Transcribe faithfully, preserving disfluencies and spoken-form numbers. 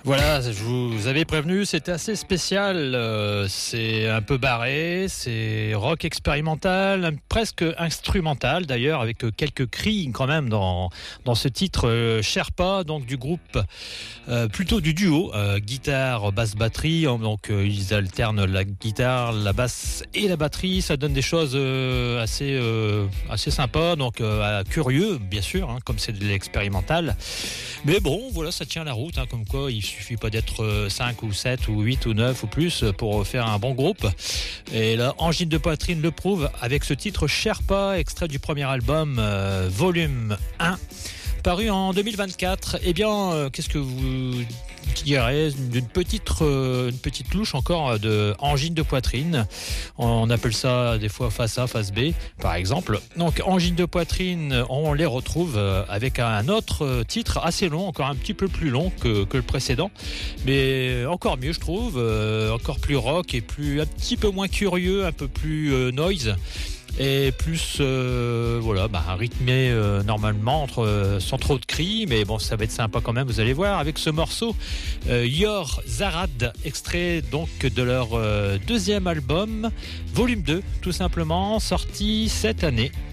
Voilà, je vous avais prévenu, c'était assez spécial, euh, c'est un peu barré, c'est rock expérimental, presque instrumental d'ailleurs, avec quelques cris quand même dans, dans ce titre euh, Sherpa, donc du groupe, euh, plutôt du duo, euh, guitare, basse, batterie, donc euh, ils alternent la guitare, la basse et la batterie, ça donne des choses euh, assez, euh, assez sympas, donc euh, curieux bien sûr, hein, comme c'est de l'expérimental. Mais bon, voilà, ça tient la route, hein, comme quoi il suffit pas d'être cinq ou sept ou huit ou neuf ou plus pour faire un bon groupe. Et là, Angine de poitrine le prouve avec ce titre Sherpa, extrait du premier album euh, Volume un, paru en deux mille vingt-quatre. Eh bien, euh, qu'est-ce que vous direz d'une petite, euh, une petite louche encore de angine de poitrine. On appelle ça des fois face A, face B, par exemple. Donc, angine de poitrine, on les retrouve avec un autre titre assez long, encore un petit peu plus long que, que le précédent, mais encore mieux, je trouve, euh, encore plus rock et plus, un petit peu moins curieux, un peu plus euh, noise. Et plus euh, voilà, bah, rythmé euh, normalement entre, euh, sans trop de cris, mais bon, ça va être sympa quand même, vous allez voir, avec ce morceau euh, Yor Zarad, extrait donc de leur euh, deuxième album, volume deux, tout simplement, sorti cette année.